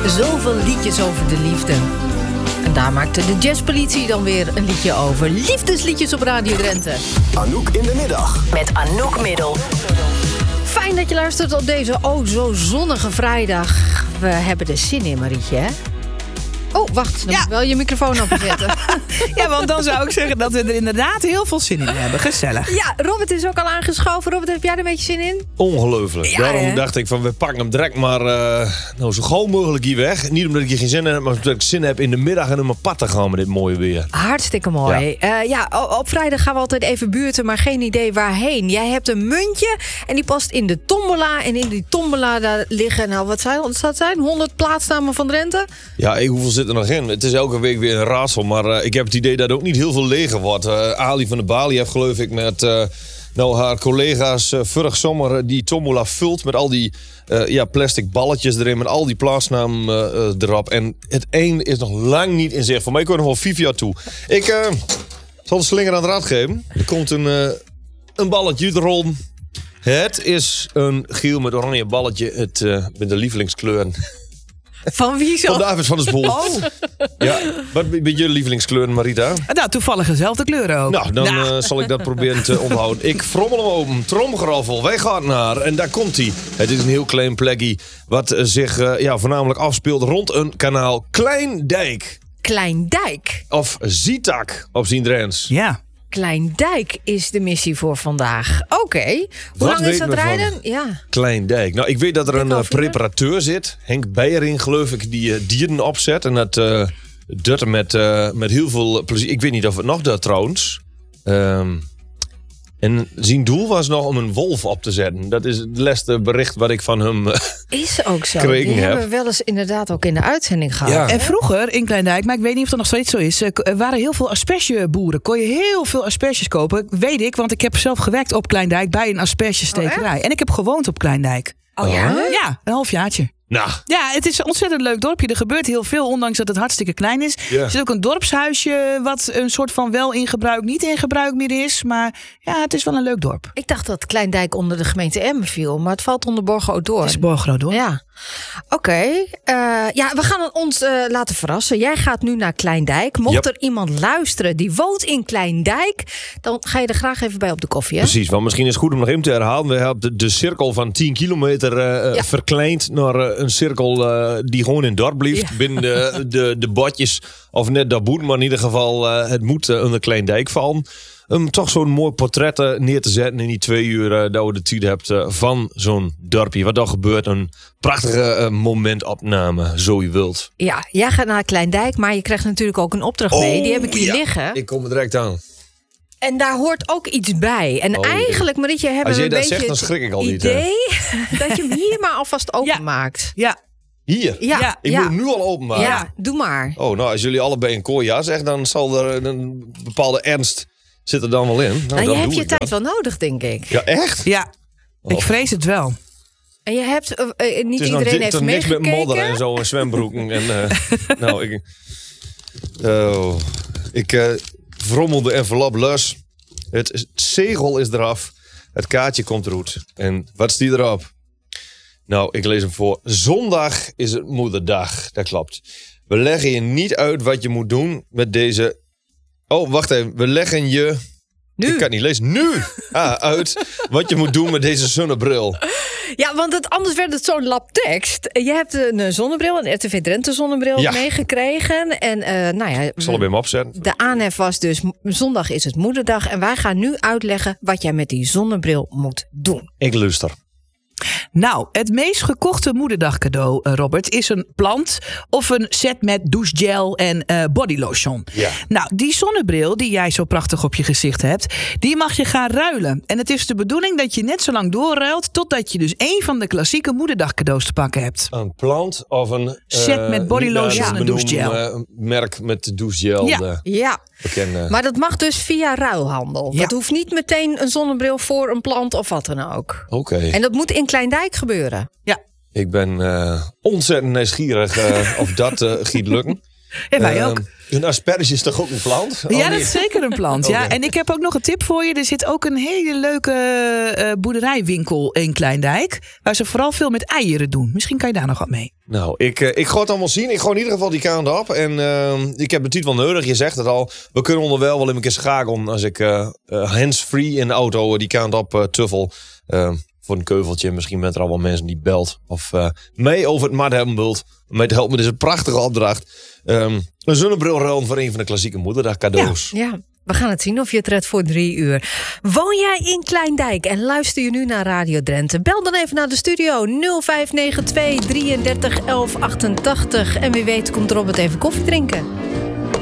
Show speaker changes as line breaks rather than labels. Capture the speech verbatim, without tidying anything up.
Zoveel liedjes over de liefde. En daar maakte de jazzpolitie dan weer een liedje over. Liefdesliedjes op Radio Drenthe.
Anouk in de middag.
Met Anouk Middel.
Fijn dat je luistert op deze oh zo zonnige vrijdag. We hebben er zin in, Marietje, hè? Oh, wacht. Dan
ja.
moet ik wel je microfoon opzetten.
Ja, want dan zou ik zeggen dat we er inderdaad heel veel zin in hebben. Gezellig.
Ja, Robert is ook al aangeschoven. Robert, heb jij er een beetje zin in?
Ongelooflijk.
Ja,
Daarom
hè?
dacht ik van we pakken hem direct maar uh, nou, zo gauw mogelijk hier weg. Niet omdat ik hier geen zin in heb, maar omdat ik zin heb in de middag en om mijn pad te gaan met dit mooie weer.
Hartstikke mooi. Ja, uh, ja o- op vrijdag gaan we altijd even buurten, maar geen idee waarheen. Jij hebt een muntje en die past in de tombola. En in die tombola daar liggen, nou wat zou het zijn? honderd plaatsnamen van Drenthe?
Ja, ik, hoeveel zit er nog in? Het is elke week weer een raadsel, maar uh, ik heb het idee dat er ook niet heel veel leger wordt. Uh, Ali van der Balie heeft geloof ik met uh, nou, haar collega's uh, vorig zomer uh, die tombola vult met al die uh, ja, plastic balletjes erin, met al die plaatsnamen uh, uh, erop. En het één is nog lang niet in zicht. Voor mij komt nog wel vijf jaar toe. Ik uh, zal de slinger aan de rad geven. Er komt een, uh, een balletje uit de rollen. Het is een geel met oranje balletje. Het uh, met de lievelingskleuren.
Van wie zo?
Van David van der Spoel.
Oh,
Ja, wat ben je lievelingskleur, Marita?
nou, toevallig dezelfde kleuren ook.
Nou, dan uh, zal ik dat proberen te onthouden. Ik frommel hem open, tromgeroffel, wij gaan naar. En daar komt hij. Het is een heel klein plekje wat uh, zich uh, ja, voornamelijk afspeelt rond een kanaal Kleindijk.
Kleindijk.
Of Zitak op zijn Drents.
Ja.
Kleindijk is de missie voor vandaag. Oké. Okay. Hoe
Wat
lang is
weten
dat
we van
rijden? Ja.
Kleindijk. Nou, ik weet dat er een uh, preparateur zit. Henk Beiering, geloof ik, die uh, dieren opzet. En dat uh, doet er met, uh, met heel veel plezier. Ik weet niet of het nog doet trouwens. Um, en zijn doel was nog om een wolf op te zetten. Dat is het laatste bericht wat ik van hem uh,
Is ook zo.
Kregen
Die
heb.
hebben we wel eens inderdaad ook in de uitzending gehad.
Ja.
En vroeger in Kleindijk, maar ik weet niet of dat nog steeds zo is, er waren heel veel aspergeboeren. Kon je heel veel asperges kopen. Weet ik, want ik heb zelf gewerkt op Kleindijk bij een aspergestekerij.
Oh,
en ik heb gewoond op Kleindijk.
Oh ja?
Ja, een halfjaartje.
Nou,
Ja, het is een ontzettend leuk dorpje. Er gebeurt heel veel, ondanks dat het hartstikke klein is.
Ja.
Er zit ook een dorpshuisje wat een soort van wel in gebruik, niet in gebruik meer is. Maar ja, het is wel een leuk dorp.
Ik dacht dat Kleindijk onder de gemeente Emmen viel, maar het valt onder Borgo-Oudorn.
Het is Borgrood hoor.
Ja, oké. Okay. Uh, ja, we gaan ons uh, laten verrassen. Jij gaat nu naar Kleindijk. Mocht
Yep.
er iemand luisteren die woont in Kleindijk, dan ga je er graag even bij op de koffie. Hè?
precies. Want misschien is het goed om nog even te herhalen. We hebben de, de cirkel van tien kilometer uh,
Ja.
verkleind naar uh, een cirkel uh, die gewoon in het dorp blijft.
Ja.
Binnen de, de, de botjes. Of net dat moet, maar in ieder geval uh, het moet uh, onder Kleindijk vallen. Om toch zo'n mooi portret uh, neer te zetten in die twee uur uh, dat we de tijd hebt uh, van zo'n dorpje. Wat dan gebeurt, een prachtige uh, momentopname, zo je wilt.
Ja, jij gaat naar Kleindijk, maar je krijgt natuurlijk ook een opdracht mee. Die heb ik hier
ja.
liggen.
Ik kom er direct aan.
En daar hoort ook iets bij. En
Oh,
eigenlijk, Marietje, hebben
Als
we
jij
een
dat
beetje
zegt, dan
het
schrik ik al niet, hè?
idee dat je hem hier maar alvast openmaakt.
Ja,
Hier?
Ja,
Ja,
Ik
ja.
moet hem nu al openmaken.
Ja, doe maar.
Oh, nou, als jullie allebei een kooi ja zeggen, dan zal er een bepaalde ernst zit er dan wel in. Nou,
Nou,
dan
je hebt
doe
je
ik
tijd
dat.
wel nodig, denk ik.
Ja, echt?
ja. Ik
Oh.
vrees het wel.
En je hebt, uh, uh, niet
Het is nog
iedereen
di-
heeft
toch niks met
meegekeken.
modder en zo en zwembroeken. en, uh, nou, ik... Oh, ik uh, vrommel de envelop los. Het, het zegel is eraf. Het kaartje komt eruit. En wat staat erop? Nou, ik lees hem voor. Zondag is het moederdag. Dat klopt. We leggen je niet uit wat je moet doen met deze... Oh, wacht even. We leggen je...
Nu.
Ik kan het niet lezen. Nu! Ah, uit wat je moet doen met deze zonnebril.
Ja, want het, anders werd het zo'n lap tekst. Je hebt een zonnebril, een R T V Drenthe zonnebril
Ja.
meegekregen. En uh, nou ja,
Ik zal hem bij hem opzetten.
de aanhef was dus m- zondag is het moederdag. En wij gaan nu uitleggen wat jij met die zonnebril moet doen.
Ik luister.
Nou, het meest gekochte moederdag cadeau, eh, Robert, is een plant of een set met douchegel en uh, bodylotion.
Ja.
Nou, die zonnebril die jij zo prachtig op je gezicht hebt, die mag je gaan ruilen. En het is de bedoeling dat je net zo lang doorruilt totdat je dus één van de klassieke moederdag cadeaus te pakken hebt.
Een plant of een...
Set
uh,
met bodylotion
niet naar
en
een
douchegel.
benoem, uh, merk met douchegel.
Ja.
uh,
Ja,
bekende.
maar dat mag dus via ruilhandel.
Ja.
Dat hoeft niet meteen een zonnebril voor een plant of wat dan ook.
Oké.
En dat moet in Kleindijk gebeuren.
Ja.
Ik ben uh, ontzettend nieuwsgierig uh, of dat uh, gaat lukken.
Ja, wij ook.
Uh, een asperge is toch ook een plant?
Ja,
oh,
dat
nee.
is zeker een plant. Ja.
Okay.
En ik heb ook nog een tip voor je. Er zit ook een hele leuke uh, boerderijwinkel in Kleindijk. Waar ze vooral veel met eieren doen. Misschien kan je daar nog wat mee.
Nou, ik, uh, ik ga het allemaal zien. Ik ga in ieder geval die kant op. En uh, ik heb het niet wel nodig. Je zegt het al. We kunnen onderwel wel even een keer schakelen. Als ik uh, uh, hands-free in de auto die kant op uh, tuffel. Uh, voor een keuveltje. Misschien met er al wel mensen die belt. Of uh, mee over het mat hebben wilt. Mee te helpen. Dit is een prachtige opdracht. Um, een zonnebril ruilen voor een van de klassieke moederdag cadeaus.
Ja, ja. We gaan het zien of je het redt voor drie uur. Woon jij in Kleindijk en luister je nu naar Radio Drenthe? Bel dan even naar de studio nul vijf negen twee drieëndertig elf achtentachtig. En wie weet komt Robert even koffie drinken.